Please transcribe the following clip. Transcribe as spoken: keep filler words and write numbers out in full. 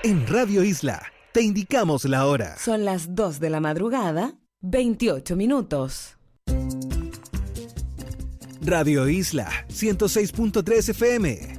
En Radio Isla te indicamos la hora. Son las dos de la madrugada, veintiocho minutos. Radio Isla ciento seis punto tres F M.